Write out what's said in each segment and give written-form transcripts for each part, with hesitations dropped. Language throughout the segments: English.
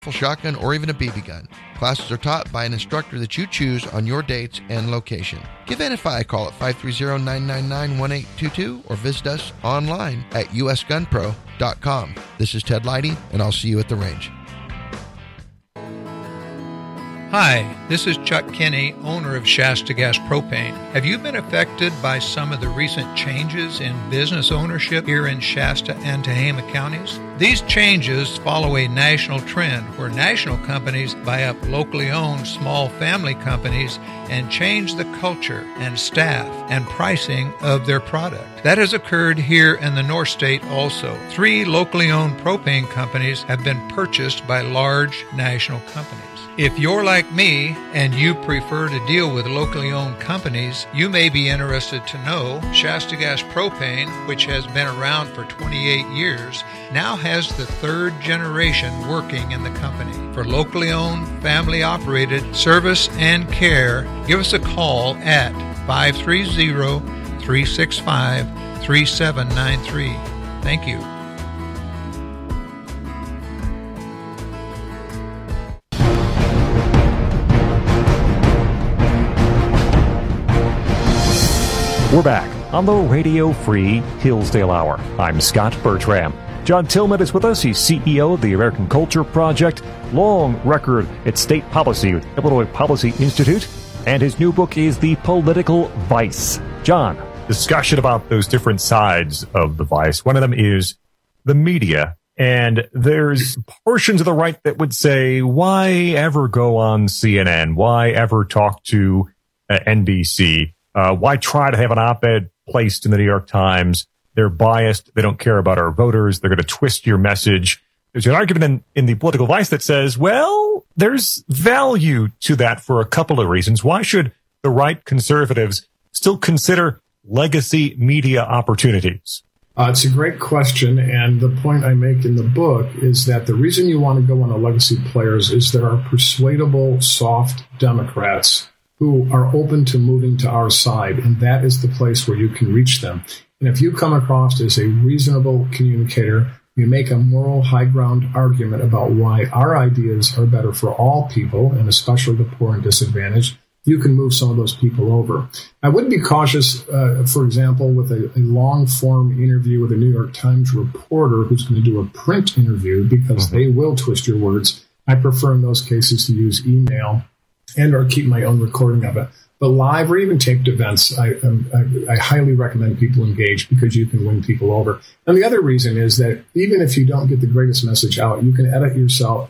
shotgun, or even a BB gun. Classes are taught by an instructor that you choose on your dates and location. Give NFI a call at 530-999-1822 or visit us online at usgunpro.com. This is Ted Leidy, and I'll see you at the range. Hi, this is Chuck Kinney, owner of Shasta Gas Propane. Have you been affected by some of the recent changes in business ownership here in Shasta and Tehama counties? These changes follow a national trend where national companies buy up locally owned small family companies and change the culture and staff and pricing of their product. That has occurred here in the North State also. 3 locally owned propane companies have been purchased by large national companies. If you're like me and you prefer to deal with locally owned companies, you may be interested to know Shasta Gas Propane, which has been around for 28 years, now has the 3rd generation working in the company. For locally owned, family-operated service and care, give us a call at 530-365-3793. Thank you. We're back on the Radio Free Hillsdale Hour. I'm Scott Bertram. John Tillman is with us. He's CEO of the American Culture Project, long record at state policy with Illinois Policy Institute, and his new book is The Political Vice. John, discussion about those different sides of the vice. One of them is the media, and there's portions of the right that would say, why ever go on CNN? Why ever talk to NBC? Why try to have an op-ed placed in the New York Times? They're biased. They don't care about our voters. They're going to twist your message. There's an argument in the Political Vice that says, well, there's value to that for a couple of reasons. Why should the right conservatives still consider legacy media opportunities? It's a great question, and the point I make in the book is that the reason you want to go on the legacy players is there are persuadable, soft Democrats who are open to moving to our side, and that is the place where you can reach them. And if you come across as a reasonable communicator, you make a moral high ground argument about why our ideas are better for all people, and especially the poor and disadvantaged, you can move some of those people over. I would be cautious, for example, with a long-form interview with a New York Times reporter who's going to do a print interview, because they will twist your words. I prefer in those cases to use email and or keep my own recording of it. But live or even taped events, I highly recommend people engage, because you can win people over. And the other reason is that even if you don't get the greatest message out, you can edit it yourself,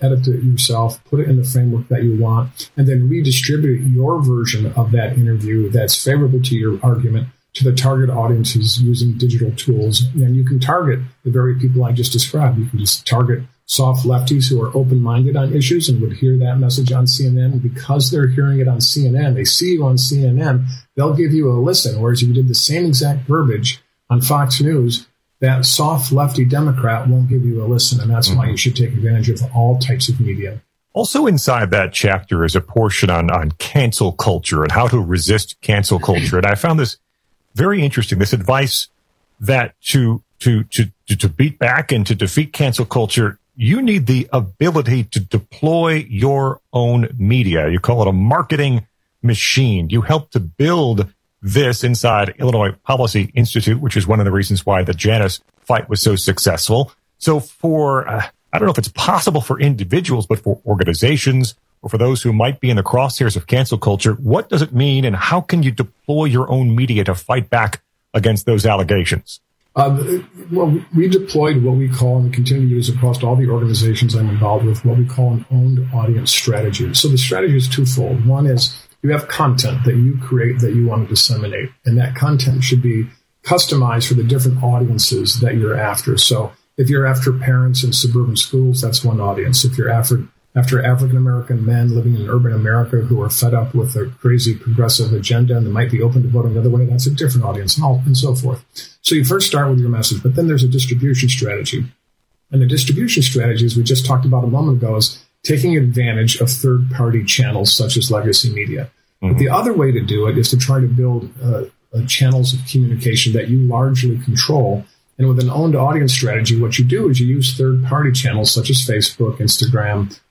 put it in the framework that you want, and then redistribute your version of that interview that's favorable to your argument to the target audiences using digital tools. And you can target the very people I just described. You can just target soft lefties who are open-minded on issues and would hear that message on CNN. And because they're hearing it on CNN, they see you on CNN, they'll give you a listen. Whereas if you did the same exact verbiage on Fox News, that soft lefty Democrat won't give you a listen. And that's why you should take advantage of all types of media. Also inside that chapter is a portion on cancel culture and how to resist cancel culture. And I found this very interesting, this advice that to beat back and to defeat cancel culture, you need the ability to deploy your own media. You call it a marketing machine. You help to build this inside Illinois Policy Institute, which is one of the reasons why the Janus fight was so successful. So for, I don't know if it's possible for individuals, but for organizations or for those who might be in the crosshairs of cancel culture, what does it mean and how can you deploy your own media to fight back against those allegations? Well, we deployed what we call, and we continue to use across all the organizations I'm involved with, what we call an owned audience strategy. So the strategy is twofold. One is you have content that you create that you want to disseminate, and that content should be customized for the different audiences that you're after. So if you're after parents in suburban schools, that's one audience. If you're after African-American men living in urban America who are fed up with a crazy progressive agenda and they might be open to voting the other way, that's a different audience, and so forth. So you first start with your message, but then there's a distribution strategy. And the distribution strategy, as we just talked about a moment ago, is taking advantage of third-party channels such as legacy media. But the other way to do it is to try to build channels of communication that you largely control. And with an owned audience strategy, what you do is you use third-party channels such as Facebook, Instagram,